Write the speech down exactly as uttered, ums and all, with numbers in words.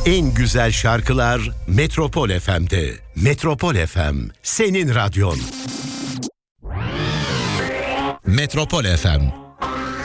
En güzel şarkılar Metropol F M'de. Metropol F M, senin radyon. Metropol F M